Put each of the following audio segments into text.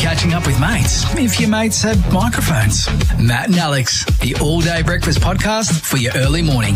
catching up with mates if your mates had microphones. Matt and Alex, the all-day breakfast podcast for your early morning.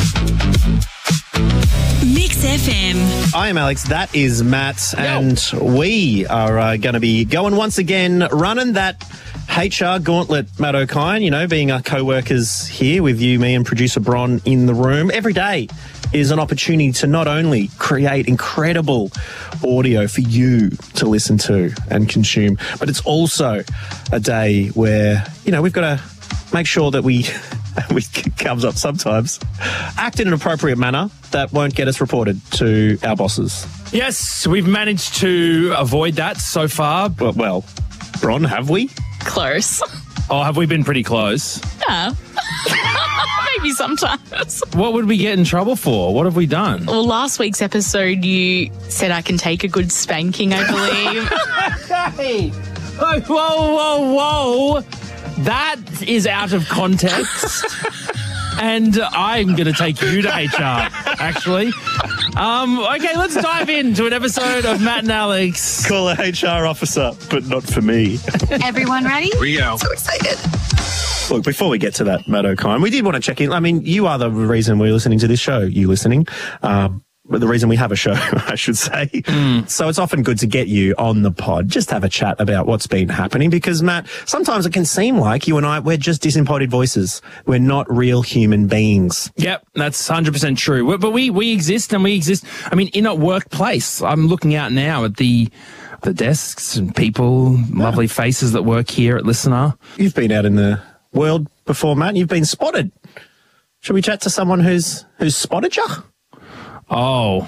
Mix FM. I am Alex, that is Matt, and we are going to be going once again, running that HR gauntlet, Matt O'Kine, you know, being our co-workers here with you, me and producer Bron in the room. Every day is an opportunity to not only create incredible audio for you to listen to and consume, but it's also a day where, you know, we've got to make sure that we comes up sometimes, act in an appropriate manner that won't get us reported to our bosses. Yes, we've managed to avoid that so far. Well, Bron, have we? Close. Oh, have we been pretty close? Yeah. Maybe sometimes. What would we get in trouble for? What have we done? Well, last week's episode, you said I can take a good spanking, I believe. Hey! Whoa. That is out of context. And I'm going to take you to HR, actually. Okay, let's dive into an episode of Matt and Alex. Call a HR officer, but not for me. Everyone ready? Here we go. So excited. Look, before we get to that, Matt O'Kine, we did want to check in. I mean, you are the reason we're listening to this show, you listening. But the reason we have a show, I should say. So it's often good to get you on the pod, just have a chat about what's been happening, because, Matt, sometimes it can seem like you and I, we're just disembodied voices. We're not real human beings. Yep, that's 100% true. But we exist, and we exist, I mean, in a workplace. I'm looking out now at the desks and people, lovely faces that work here at Listener. You've been out in the world before, Matt. You've been spotted. Should we chat to someone who's spotted you? Oh.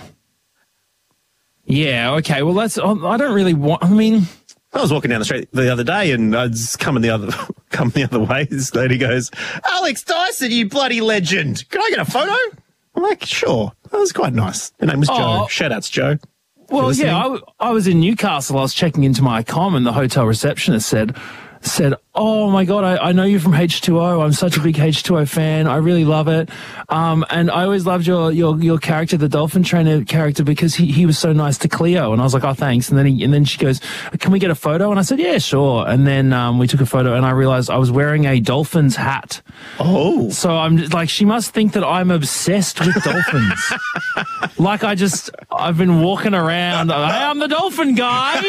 Yeah, okay. Well, I don't really want, I mean, I was walking down the street the other day and I was coming the other way. This lady goes, "Alex Dyson, you bloody legend. Can I get a photo?" I'm like, sure. That was quite nice. Her name was Joe. Shout outs, Joe. Well, yeah, I was in Newcastle. I was checking into my comm and the hotel receptionist said, "Oh my God, I know you from H2O. I'm such a big H2O fan. I really love it. And I always loved your character, the dolphin trainer character, because he was so nice to Cleo." And I was like, "Oh, thanks." And then she goes, "Can we get a photo?" And I said, "Yeah, sure." And then we took a photo and I realized I was wearing a Dolphins hat. Oh. So I'm just, like, she must think that I'm obsessed with dolphins. Like I've been walking around, "Hey, I'm the dolphin guy."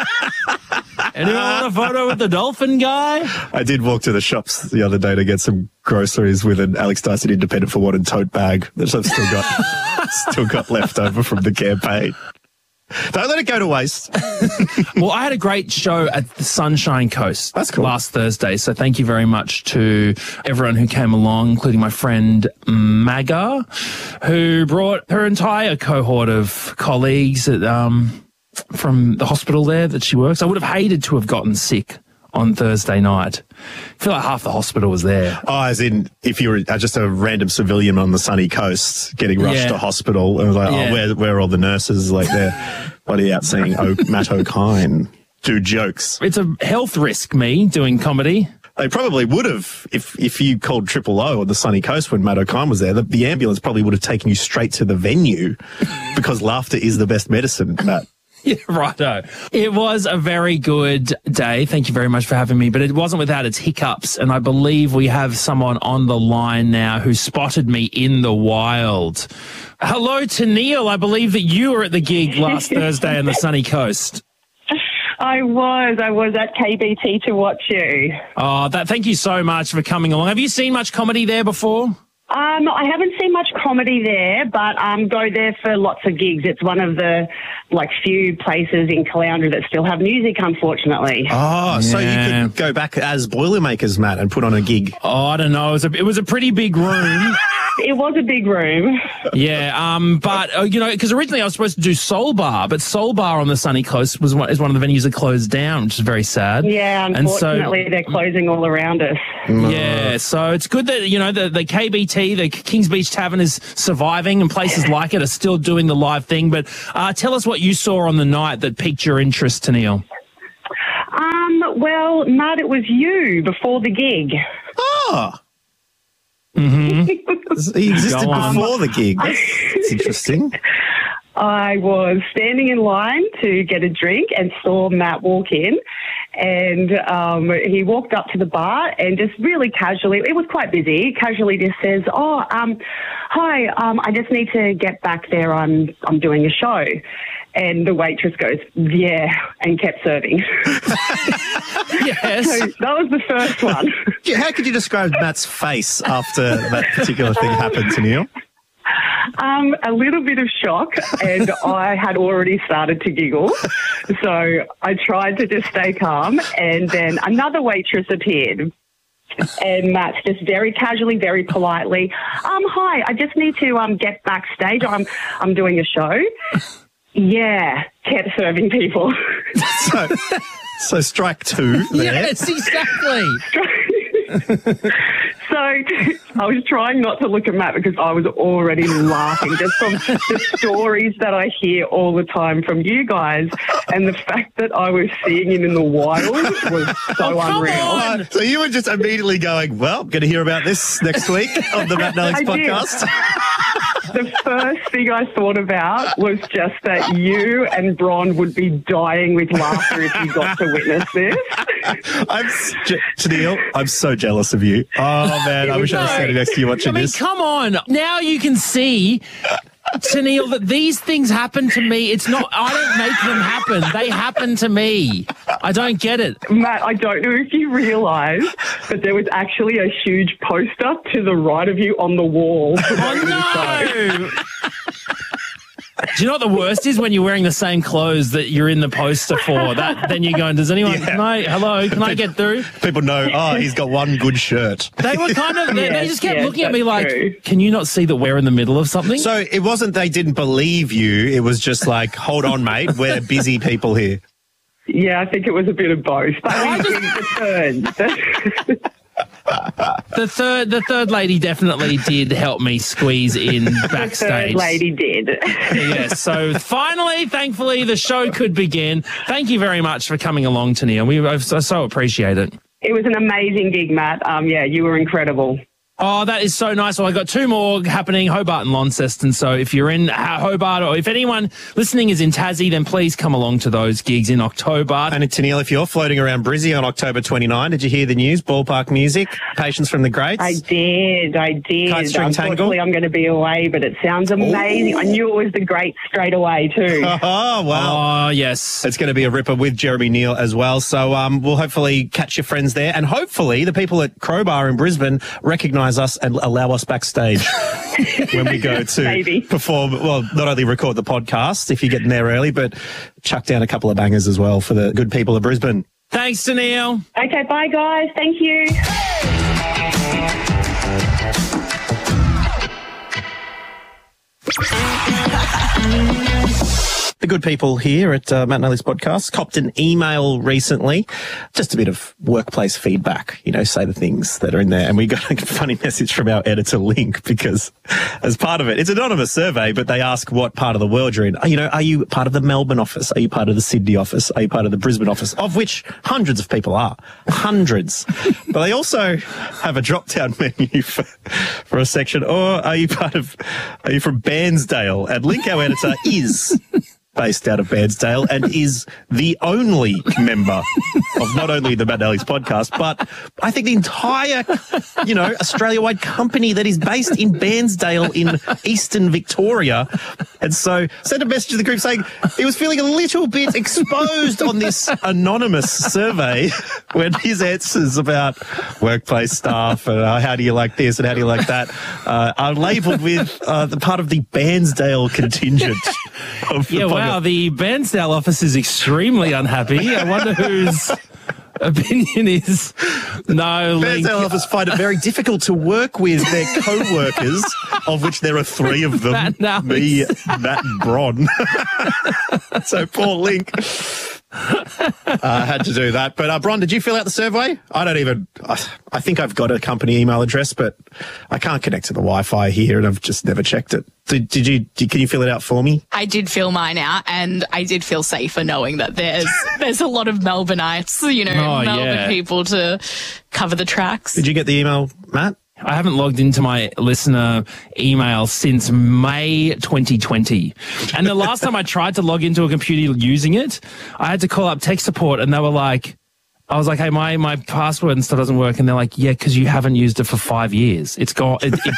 Anyone want a photo with the dolphin guy? I did walk to the shops the other day to get some groceries with an Alex Dyson Independent for Wanted tote bag that I've still got left over from the campaign. Don't let it go to waste. Well, I had a great show at the Sunshine Coast. That's cool. Last Thursday. So thank you very much to everyone who came along, including my friend Maga, who brought her entire cohort of colleagues at, from the hospital there that she works. I would have hated to have gotten sick on Thursday night. I feel like half the hospital was there. Oh, as in if you were just a random civilian on the sunny coast getting rushed to hospital, and was like, "Oh, where are all the nurses?" Like they're bloody out seeing Matt O'Kine do jokes. It's a health risk, me doing comedy. They probably would have if you called Triple O on the sunny coast when Matt O'Kine was there. The ambulance probably would have taken you straight to the venue because laughter is the best medicine, Matt. Yeah, righto. It was a very good day. Thank you very much for having me, but it wasn't without its hiccups, and I believe we have someone on the line now who spotted me in the wild. Hello to Neil. I believe that you were at the gig last Thursday on the sunny coast. I was at KBT to watch you. Oh, thank you so much for coming along. Have you seen much comedy there before? I haven't seen much comedy there, but go there for lots of gigs. It's one of the few places in Caloundra that still have music, unfortunately. Oh, so you could go back as Boilermakers, Matt, and put on a gig. Oh, I don't know. It was a pretty big room. It was a big room. Yeah, but, you know, because originally I was supposed to do Soul Bar, but Soul Bar on the sunny coast is one of the venues that closed down, which is very sad. Yeah, unfortunately, they're closing all around us. Yeah, so it's good that, you know, the KBT, the Kings Beach Tavern, is surviving and places like it are still doing the live thing. But tell us what you saw on the night that piqued your interest, Tennille. Well, Matt, it was you before the gig. Oh. Mm-hmm. He existed before the gig. That's interesting. I was standing in line to get a drink and saw Matt walk in, And he walked up to the bar and just really casually, it was quite busy, casually just says, hi, I just need to get back there. I'm doing a show. And the waitress goes, yeah, and kept serving. Yes. So that was the first one. How could you describe Matt's face after that particular thing happened to Neil? A little bit of shock, and I had already started to giggle. So I tried to just stay calm, and then another waitress appeared. And Matt's just very casually, very politely, hi, I just need to get backstage. I'm doing a show. Yeah, kept serving people. So strike two there. Yes, exactly. So I was trying not to look at Matt because I was already laughing just from the stories that I hear all the time from you guys, and the fact that I was seeing him in the wild was so unreal. So you were just immediately going, well, going to hear about this next week on the Matt and Alex I did. podcast. The first thing I thought about was just that you and Bron would be dying with laughter if you got to witness this. Neil, I'm so jealous of you. Oh, man, I wish I was standing next to you watching this. Come on. Now you can see, Tennille, that these things happen to me. It's not, I don't make them happen. They happen to me. I don't get it. Matt, I don't know if you realise, but there was actually a huge poster to the right of you on the wall. Oh, no. Do you know what the worst is? When you're wearing the same clothes that you're in the poster for. Then you're going, does anyone, can I get through? People know, he's got one good shirt. They were kind of, they just kept looking at me like, true. Can you not see that we're in the middle of something? So it wasn't they didn't believe you. It was just like, hold on, mate, we're busy people here. Yeah, I think it was a bit of both. But we did the third. The third lady definitely did help me squeeze in backstage. The third lady did. Yes. So finally, thankfully, the show could begin. Thank you very much for coming along, Tennille. We so appreciate it. It was an amazing gig, Matt. You were incredible. Oh, that is so nice. Well, I got two more happening, Hobart and Launceston. So if you're in Hobart, or if anyone listening is in Tassie, then please come along to those gigs in October. And Tennille, if you're floating around Brizzy on October 29, did you hear the news? Ballpark Music, Patience from the Greats. I did. Kite String Tangle. Unfortunately, I'm going to be away, but it sounds amazing. Ooh. I knew it was the Greats straight away too. Oh, wow. Oh, yes. It's going to be a ripper with Jeremy Neal as well. So we'll hopefully catch your friends there. And hopefully the people at Crowbar in Brisbane recognise us and allow us backstage when we go to perform. Well, not only record the podcast if you're getting there early, but chuck down a couple of bangers as well for the good people of Brisbane. Thanks, Tennille. Okay, bye guys. Thank you. The good people here at Matt and Alex podcast copped an email recently, just a bit of workplace feedback, say the things that are in there. And we got a funny message from our editor, Link, because as part of it, it's an anonymous survey, but they ask what part of the world you're in. Are you part of the Melbourne office? Are you part of the Sydney office? Are you part of the Brisbane office? Of which hundreds of people are. Hundreds. But they also have a drop-down menu for a section. Or are you from Bairnsdale? And Link, our editor, is based out of Bairnsdale and is the only member of not only the Matt and Alex podcast, but I think the entire, Australia-wide company that is based in Bairnsdale in eastern Victoria. And so sent a message to the group saying he was feeling a little bit exposed on this anonymous survey when his answers about workplace staff and how do you like this and how do you like that are labelled with the part of the Bairnsdale contingent. Wow, the Bairnsdale office is extremely unhappy. I wonder whose opinion is no. Bairnsdale office find it very difficult to work with their co-workers, of which there are three of them. Me, Matt and Bron. So poor Link. Had to do that. But Bron, did you fill out the survey? I think I've got a company email address, but I can't connect to the Wi-Fi here and I've just never checked it. Can you fill it out for me? I did fill mine out and I did feel safer knowing that there's a lot of Melbourneites, Melbourne people to cover the tracks. Did you get the email, Matt? I haven't logged into my listener email since May 2020. And the last time I tried to log into a computer using it, I had to call up tech support and they were like, I was like, hey, my password and stuff doesn't work. And they're like, yeah, because you haven't used it for 5 years. It's gone.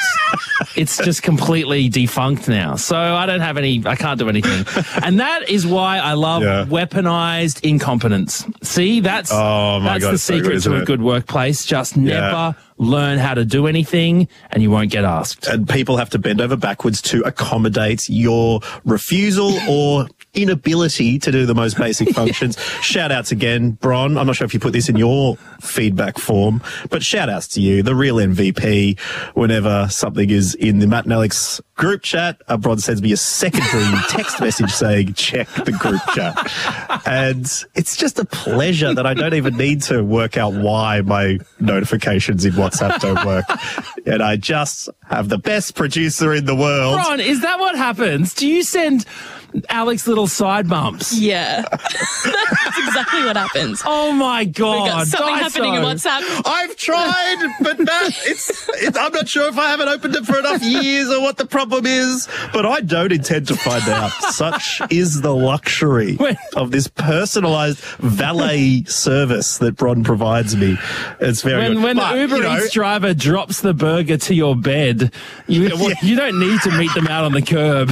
It's just completely defunct now. So I can't do anything. And that is why I love weaponized incompetence. See, that's the secret to a good workplace. Just never learn how to do anything and you won't get asked. And people have to bend over backwards to accommodate your refusal or inability to do the most basic functions. Shout outs again, Bron. I'm not sure if you put this in your feedback form, but shout outs to you, the real MVP. Whenever something is in the Matt and Alex group chat, Bron sends me a secondary text message saying, check the group chat. And it's just a pleasure that I don't even need to work out why my notifications in WhatsApp don't work. And I just have the best producer in the world. Bron, is that what happens? Do you send Alex little side bumps? Yeah. That's exactly what happens. Oh my God. We got something happening in WhatsApp. I've tried, but Matt, I'm not sure if I haven't opened it for enough years or what the problem is, but I don't intend to find out. Such is the luxury of this personalized valet service that Bron provides me. It's very good. When the Uber Eats driver drops the burger to your bed, you don't need to meet them out on the curb.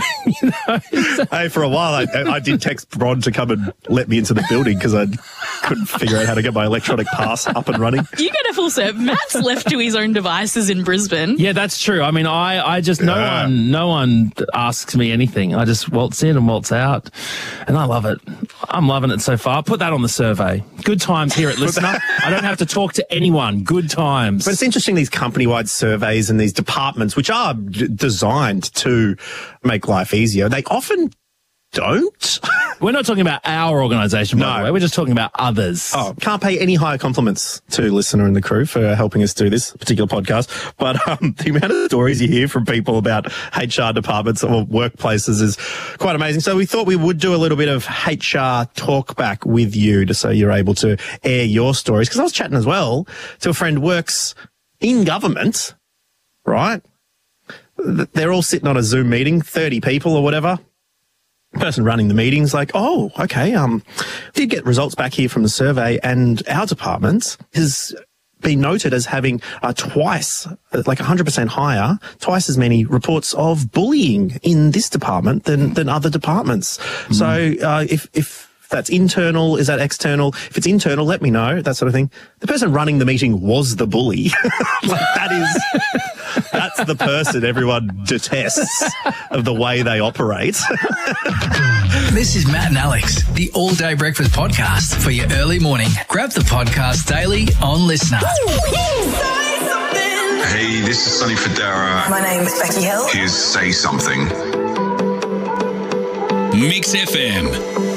Hey, for a while, I did text Bron to come and let me into the building because I couldn't figure out how to get my electronic pass up and running. You get a full serve. Matt's left to his own devices in Brisbane. Yeah, that's true. I mean, I just, no one asks me anything. I just waltz in and waltz out. And I love it. I'm loving it so far. Put that on the survey. Good times here at Listener. I don't have to talk to anyone. Good times. But it's interesting, these company-wide surveys and these departments, which are designed to make life easier, they often don't. We're not talking about our organisation, by the way. We're just talking about others. Oh, can't pay any higher compliments to Listener and the crew for helping us do this particular podcast. But the amount of stories you hear from people about HR departments or workplaces is quite amazing. So we thought we would do a little bit of HR talk back with you so you're able to air your stories. Because I was chatting as well to a friend who works in government, right? They're all sitting on a Zoom meeting, 30 people or whatever. Person running the meeting's like, oh, okay, did get results back here from the survey, and our department has been noted as having twice, like 100% higher, twice as many reports of bullying in this department than other departments. So if that's internal, is that external? If it's internal, let me know, that sort of thing. The person running the meeting was the bully. That's the person everyone detests of the way they operate. This is Matt and Alex, the all-day breakfast podcast for your early morning. Grab the podcast daily on Listener. Hey, this is Sonny Fodera. My name is Becky Hill. Here's Say Something. Mix FM.